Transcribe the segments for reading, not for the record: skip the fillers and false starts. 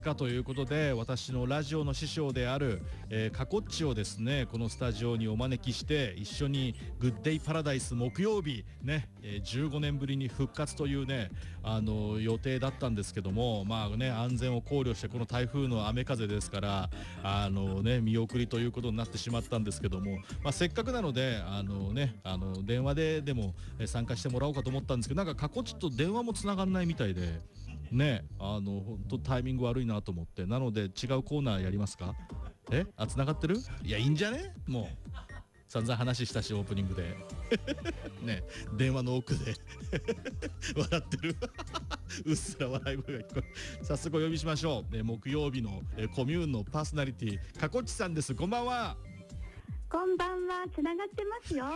かということで、私のラジオの師匠である、かこっちをですねこのスタジオにお招きして一緒にグッデイパラダイス木曜日ね、15年ぶりに復活というね予定だったんですけども、まあね安全を考慮してこの台風の雨風ですから見送りということになってしまったんですけども、まあ、せっかくなので電話でも参加してもらおうかと思ったんですけど、なんかかこっちと電話もつながんないみたいでね、本当タイミング悪いなと思って、なので違うコーナーやりますか？繋がってる？いやいいんじゃね？もう散々話したしオープニングでね、電話の奥で笑ってるうっすら笑い声が聞こえ、早速お呼びしましょう、木曜日のコミューンのパーソナリティかこっちさんです。こんばんは。 こんばんは。つながってますよ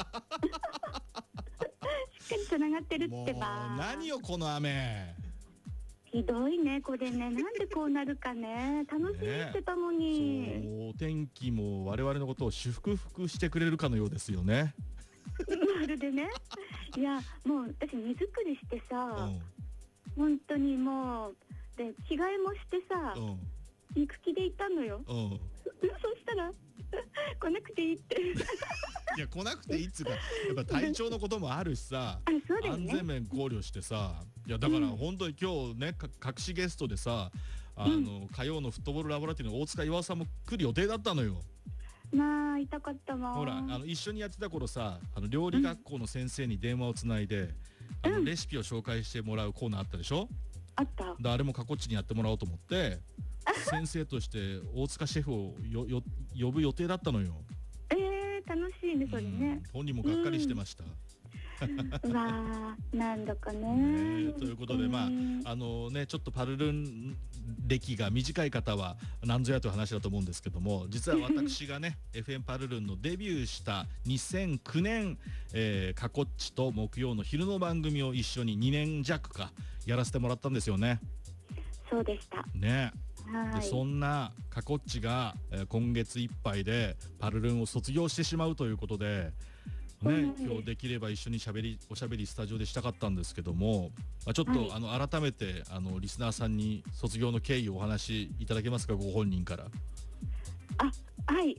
しっかりつながってるってば。 もう何よこの雨、 ひどいねこれね。なんでこうなるかね。楽しみにしてたのに、 そうお天気も我々のことを祝福してくれるかのようですよね。 まるでね。いやもう私荷造りしてさ、本当にもうで着替えもしてさ、行く気でいたのよ。そしたら来なくていいっていや来なくていいっつうか、やっぱ体調のこともあるしさそうだよね、 安全面考慮してさ、いやだから本当に今日ね隠しゲストでさ火曜のフットボールラボラトリーの大塚岩尾さんも来る予定だったのよ。 まあ痛かったわ。 ほら一緒にやってた頃さ料理学校の先生に電話をつないで、レシピを紹介してもらうコーナーあったでしょ。 あった。 あれもかこっちにやってもらおうと思って先生として大塚シェフを呼ぶ予定だったのよ。 楽しいねそれね。 本人もがっかりしてました。 わーなんだかね。 ということでちょっとパルルン歴が短い方は何ぞやという話だと思うんですけども、実は私がねFM パルルンのデビューした2009年、かこっちと木曜の昼の番組を一緒に2年弱かやらせてもらったんですよね。 そうでしたね。 はい。 でそんなかこっちが、今月いっぱいでパルルンを卒業してしまうということで、今日できれば一緒におしゃべりスタジオでしたかったんですけども、ちょっと、改めてリスナーさんに卒業の経緯をお話しいただけますか、ご本人から。 はい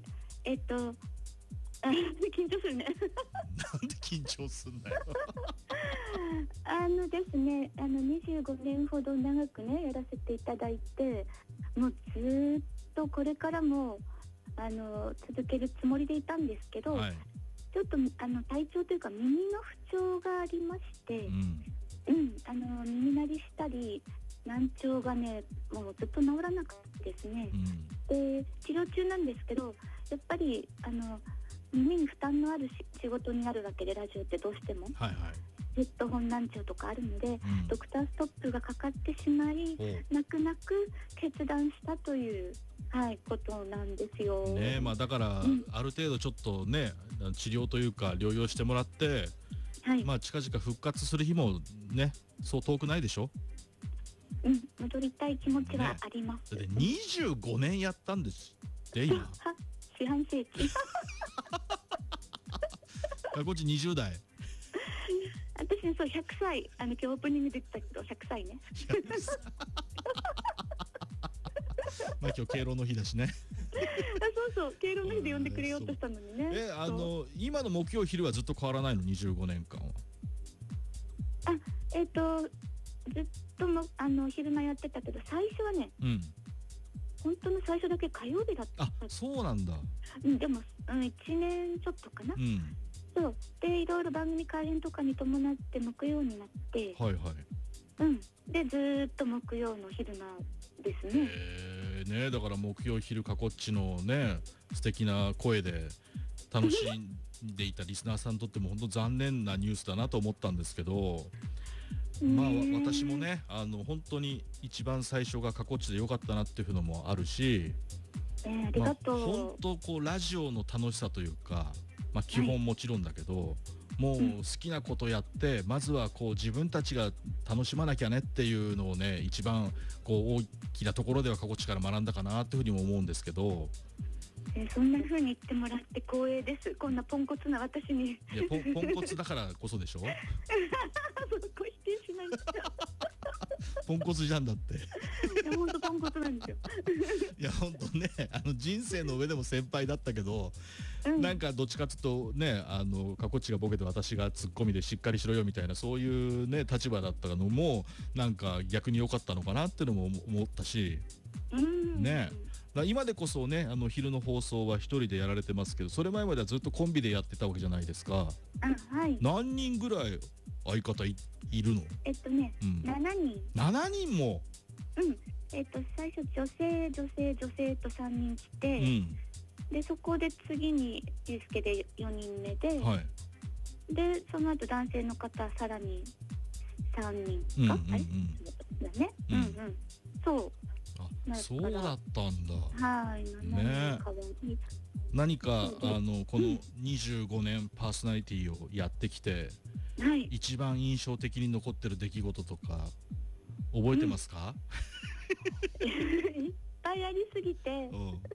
緊張するねなんで緊張すんだよですね25年ほど長くねやらせていただいて、もうずっとこれからも続けるつもりでいたんですけど、ちょっと体調というか耳の不調がありまして、耳鳴りしたり難聴がねもうずっと治らなくてですね、で治療中なんですけど、やっぱり耳に負担のある仕事になるわけで、ラジオってどうしても、ヘッドホン難聴とかあるので、ドクターストップがかかってしまい泣く泣く決断したということなんですよね。 だから、ある程度ちょっとね治療というか療養してもらって、近々復活する日もねそう遠くないでしょ。 戻りたい気持ちはあります。 だって25年やったんですって今四半世紀こっち20代私そう100歳今日オープニングで言ってたけど100歳ね今日敬老の日だしねそう敬老の日で呼んでくれようとしたのにね。 今の木曜昼はずっと変わらないの25年間は。 ずっと昼間やってたけど、最初はね、本当の最初だけ火曜日だった。 そうなんだ。 でも、1年ちょっとかな、そうでいろいろ番組改編とかに伴って木曜になって、でずっと木曜の昼間ですね。 だから木曜昼かこっちのね素敵な声で楽しんでいたリスナーさんにとっても本当残念なニュースだなと思ったんですけど、私もね本当に一番最初がかこっちでよかったなっていうのもあるし、 ありがとう。 本当こうラジオの楽しさというか、基本もちろんだけど、もう好きなことやって、まずはこう自分たちが楽しまなきゃねっていうのをね一番こう大きなところではかこっちから学んだかなっていうふうにも思うんですけど、 そんな風に言ってもらって光栄です。こんなポンコツな私に。いやポンコツだからこそでしょ否定しないポンコツじゃんだって。 いや本当ポンコツなんですよ。 いや本当ね、人生の上でも先輩だったけど、なんかどっちかっていうとね、かこっちがボケて私がツッコミでしっかりしろよみたいな、そういうね立場だったのもなんか逆に良かったのかなってのも思ったし、ね。今でこそね、昼の放送は一人でやられてますけど、それ前まではずっとコンビでやってたわけじゃないですか。 はい。 何人ぐらい相方いるの 7人。 7人も。 最初女性と3人来て、でそこで次にゆうすけで4人目で、でその後男性の方さらに3人か、だね。そう。 そうだったんだ。 はい。 ね。何かこの25年パーソナリティをやってきて、一番印象的に残ってる出来事とか覚えてますか？ いっぱいありすぎて。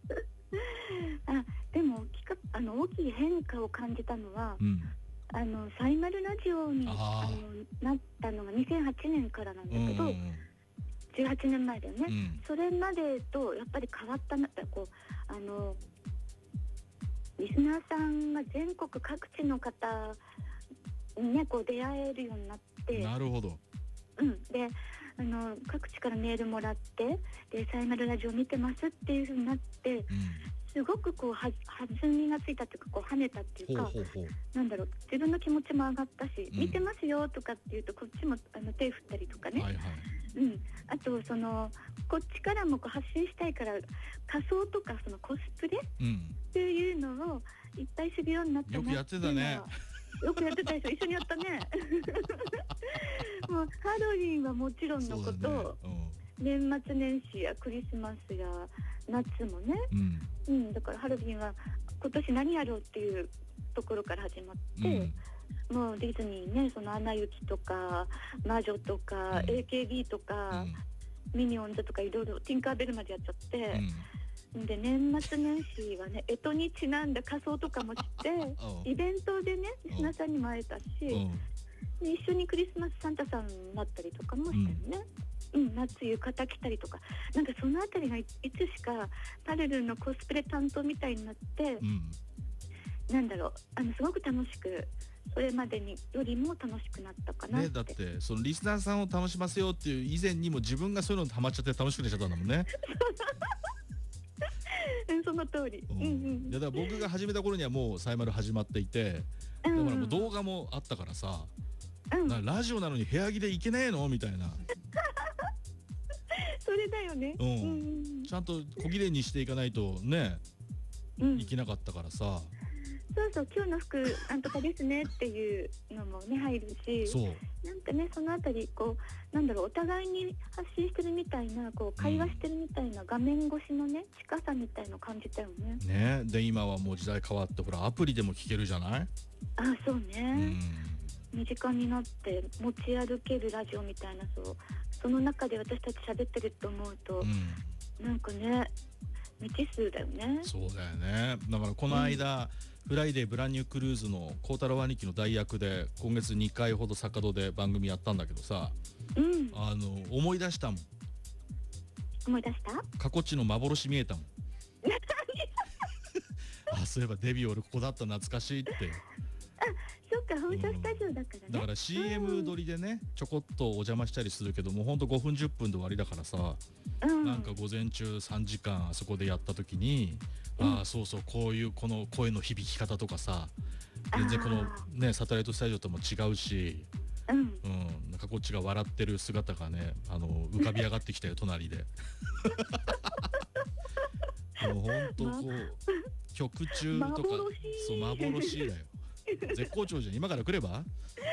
でも大きい変化を感じたのは、サイマルラジオになったのが2008年からなんだけど、18年前だよね。それまでとやっぱり変わったな。リスナーさんが全国各地の方にねこう出会えるようになって。 なるほど。 で各地からメールもらって、でサイマルラジオ見てますっていう風になって、すごくこう弾みがついたっていうか、こう跳ねたっていうか、なんだろう、自分の気持ちも上がったし、見てますよとかっていうとこっちも手振ったりとかね。あとこっちからもこう発信したいから仮装とかコスプレっていうのをいっぱいするようになったなっていうのは。 よくやってたね。 よくやってたでしょ。一緒にやったね。もうハロウィンはもちろんのこと、年末年始やクリスマスや夏もね、だからハロウィンは今年何やろうっていうところから始まって、もうディズニーね、アナ雪とか魔女とか、AKB とか、ミニオンズとかいろいろティンカーベルまでやっちゃって、で年末年始はね、干支にちなんだ仮装とかもしてイベントでねリスナーさんにも会えたし、で一緒にクリスマスサンタさんになったりとかもしてね、夏浴衣着たりとか、なんかそのあたりがいつしかパルルのコスプレ担当みたいになって、なんだろう、すごく楽しく、それまでによりも楽しくなったかなって。 だってリスナーさんを楽しませようっていう以前にも自分がそういうのにハマっちゃって楽しくなっちゃったんだもんね。 その通り。 だから僕が始めた頃にはもうサイマル始まっていて、だからもう動画もあったからさ、ラジオなのに部屋着でいけねえのみたいな。 それだよね。 ちゃんと小綺麗にしていかないとね、いけなかったからさ。 そう、今日の服なんとかですねっていうのもね入るし、なんかね、そのあたりこうなんだろう、お互いに発信してるみたいな、こう会話してるみたいな、画面越しのね近さみたいの感じたよね。 で今はもう時代変わって、ほらアプリでも聞けるじゃない。 そうね。身近になって持ち歩けるラジオみたいな、その中で私たち喋ってると思うと、なんかね未知数だよね。 そうだよね。だからこの間、フライデーブランニュークルーズの孝太郎兄貴の代役で今月2回ほど坂戸で番組やったんだけどさ、思い出したもん。 思い出した？ 過去地の幻見えたもん。そういえばデビュー俺ここだった、懐かしいって。 そっか、本社スタジオだからね。 だから CM 撮りでね、ちょこっとお邪魔したりするけども、ほんと5分10分で終わりだからさ、なんか午前中3時間あそこでやった時に、そうこういうこの声の響き方とかさ、全然このねサテライトスタジオとも違うし、なんかこっちが笑ってる姿がね、浮かび上がってきたよ隣で。もうほんとこう曲中とか幻だよ。絶好調じゃん。今から来れば？ 行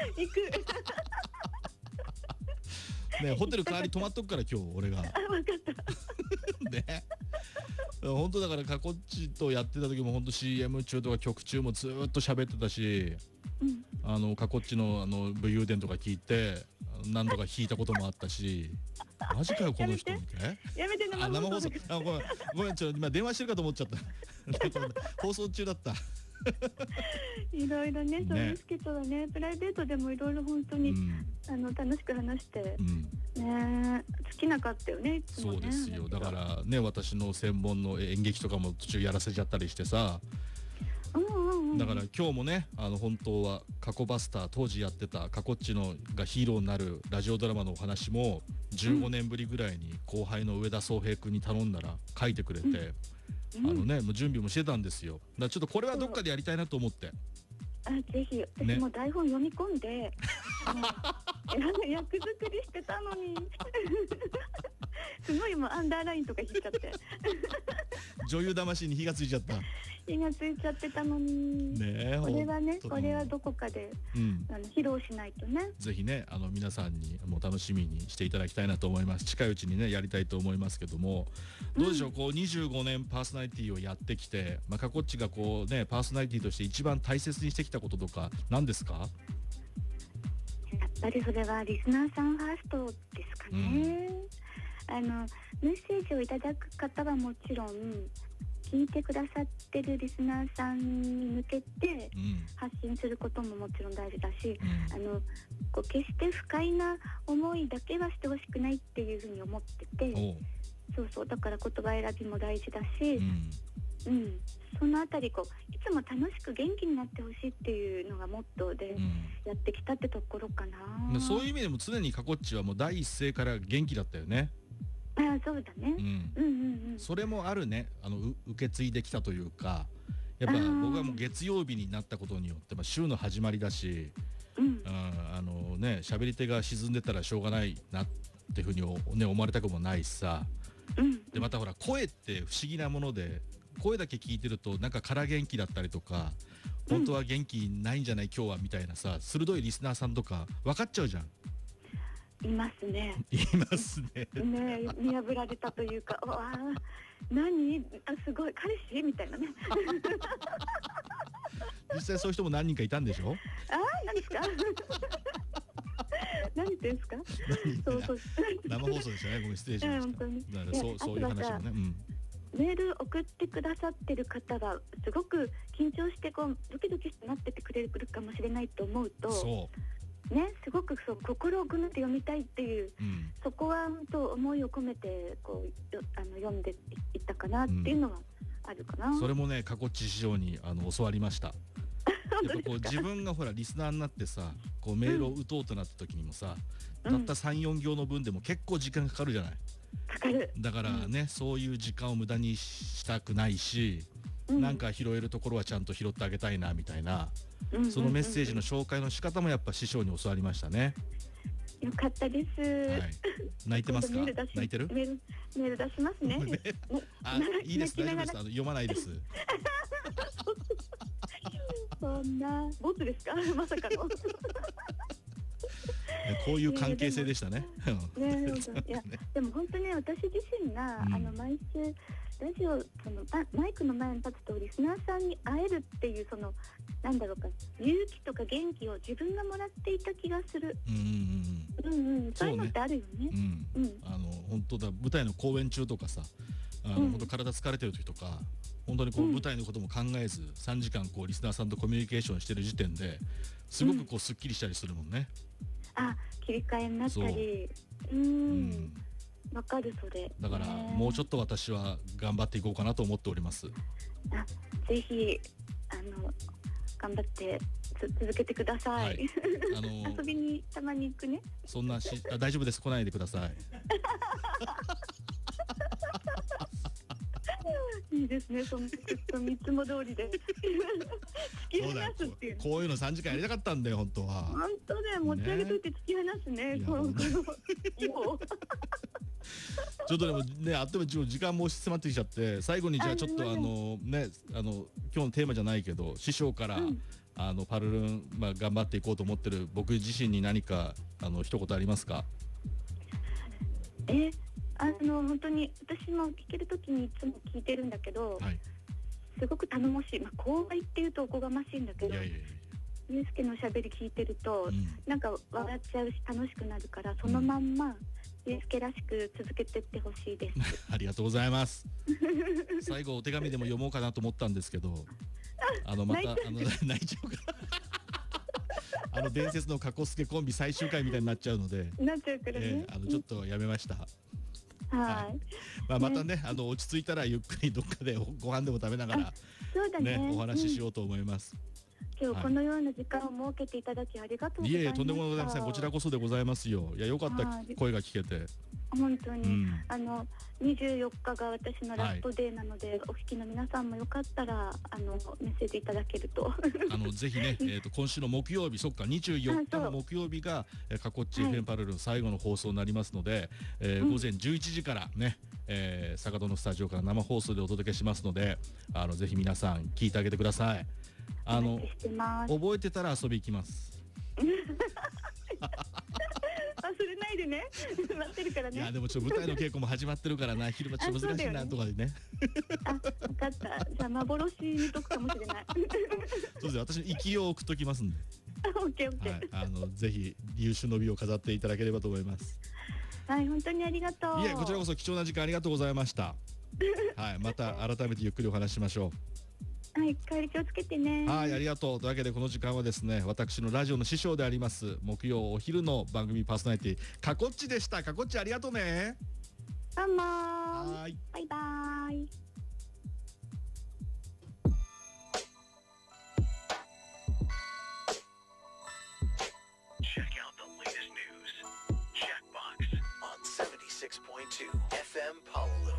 く。 ね、ホテル代わり泊まっとくから今日俺が。 分かった。 ね。本当だから過去っちとやってた時も本当 CM 中とか曲中もずっと喋ってたし、過去っちの武勇伝とか聞いて何度か弾いたこともあったし、マジかよこの人みたいな。 やめて、生放送。 ごめん今電話してるかと思っちゃった。放送中だった。 いろいろね、そうですけどね、プライベートでもいろいろ本当に、楽しく話して、ね、尽きなかったよね、いつもね。 そうですよ。だからね、私の専門の演劇とかも途中やらせちゃったりしてさ、だから今日もね、本当はカコバスター、当時やってたカコッチのがヒーローになるラジオドラマのお話も15年ぶりぐらいに後輩の上田宗平君に頼んだら書いてくれて、もう準備もしてたんですよ。だからちょっとこれはどっかでやりたいなと思って。 ぜひ、私も台本読み込んで、役作りしてたのにすごいもうアンダーラインとか引っちゃって女優魂に火がついちゃった。 火がついちゃってたのに、ね、これはね、これはどこかで、披露しないとね。 ぜひね、皆さんにも楽しみにしていただきたいなと思います。近いうちにねやりたいと思いますけども、どうでしょう、こう25年パーソナリティをやってきて、カコッチがこうねパーソナリティとして一番大切にしてきたこととか何ですか？ やっぱりそれはリスナーさんファーストですかね。メッセージをいただく方はもちろん、聞いてくださってるリスナーさんに向けて発信することももちろん大事だし、こう決して不快な思いだけはしてほしくないっていうふうに思ってて、そうだから言葉選びも大事だし、そのあたりいつも楽しく元気になってほしいっていうのがモットーでやってきたってところかな。 そういう意味でも常にカコッチはもう第一声から元気だったよね。 そうだね。 それもあるね、受け継いできたというか、やっぱ僕はもう月曜日になったことによって、週の始まりだし、喋り手が沈んでたらしょうがないなっていうふうに、思われたくもないしさ、でまたほら声って不思議なもので、声だけ聞いてるとなんか空元気だったりとか、本当は元気ないんじゃない今日はみたいなさ、鋭いリスナーさんとか分かっちゃうじゃん。 いますね。 いますね。 見破られたというか、何、すごい彼氏みたいなね。 実際そういう人も何人かいたんでしょ？ 何ですか？何言ってんすか？ 生放送でしたね。ごめん、失礼しました。だからそういう話もね。 メール送ってくださってる方がすごく緊張してドキドキしてなっててくれるかもしれないと思うと、すごく心を込めて読みたいっていう、そこは本当思いを込めて読んでいったかなっていうのはあるかな。 それもね、カコッチ師匠に教わりました。やっぱ自分がほらリスナーになってさ、メールを打とうとなった時にもさ、たった 3,4 行の文でも結構時間かかるじゃない。 かかる。 だからね、そういう時間を無駄にしたくないし、なんか拾えるところはちゃんと拾ってあげたいなみたいな、そのメッセージの紹介の仕方もやっぱ師匠に教わりましたね。 よかったです。 泣いてますか？泣いてる？ メール出しますね。 いいです、大丈夫です。読まないです。 そんなボツですか？まさかの。 こういう関係性でしたね。 いやでも本当に私自身が毎週ラジオマイクの前に立つとリスナーさんに会えるっていうなんだろうか、勇気とか元気を自分がもらっていた気がする。そういうのってあるよね。 本当だ、舞台の公演中とかさ、本当体疲れてる時とか、本当に舞台のことも考えず3時間リスナーさんとコミュニケーションしてる時点ですごくすっきりしたりするもんね。 切り替えになったり、わかる。それだからもうちょっと私は頑張っていこうかなと思っております。 ぜひ頑張って続けてください。遊びにたまに行くね。 そんな大丈夫です、来ないでください。 いいですね、そのいつも通りで突き放すっていう、 こういうの3時間やりたかったんだよ本当は。 本当ね、持ち上げといて突き放すね。 ちょっとでもね、あっという間時間も迫ってきちゃって、最後にじゃあちょっと今日のテーマじゃないけど、師匠からパルルン頑張っていこうと思ってる僕自身に何か一言ありますか？ 本当に私も聞けるときにいつも聞いてるんだけど、すごく頼もしい、後輩っていうとおこがましいんだけど、ユースケのおしゃべり聞いてると、なんか笑っちゃうし楽しくなるから、そのまんまユースケらしく続けてってほしいです。 ありがとうございます。最後お手紙でも読もうかなと思ったんですけど、 また泣いちゃうから伝説のカコスケコンビ最終回みたいになっちゃうので、 なっちゃうからね、 ちょっとやめました。 はい、 またね、落ち着いたらゆっくりどっかでご飯でも食べながらそうだね、 お話ししようと思います。 今日このような時間を設けていただきありがとうございました。 いえ、とんでもございません。こちらこそでございますよ。いや、よかった、声が聞けて。 本当に、24日が私のラストデーなので、お聞きの皆さんもよかったらメッセージいただけるとぜひね、今週の木曜日、そっか24日の木曜日がカコッチ FM パルルの最後の放送になりますので、午前11時からね、坂戸のスタジオから生放送でお届けしますので、ぜひ皆さん聞いてあげてください。覚えてたら遊び行きます忘れないでね待ってるからね。 いや、でもちょっと舞台の稽古も始まってるからな、昼間ちょっと難しいなとかでね。 分かった、じゃあ幻にとくかもしれないそうですね、私の生きを送っときますんでオッケーオッケー、 ぜひ優秀の美を飾っていただければと思います。 はい、本当にありがとう。 いえ、こちらこそ貴重な時間ありがとうございましたはい、また改めてゆっくりお話ししましょう。 はい、帰り気をつけてね。 はい、ありがとう。というわけでこの時間はですね、私のラジオの師匠であります木曜お昼の番組パーソナリティカコッチでした。カコッチありがとうね。 どうもー。バイバイ。 Check out the latest news. Jackbox on 76.2 FM Paolo.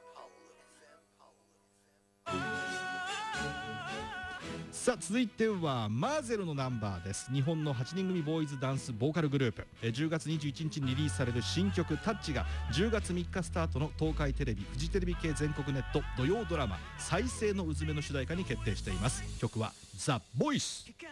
さあ、続いてはマーゼルのナンバーです。日本の8人組ボーイズダンスボーカルグループ、10月21日にリリースされる新曲タッチが10月3日スタートの東海テレビフジテレビ系全国ネット土曜ドラマ再生のうずめの主題歌に決定しています。曲はザ・ボイス。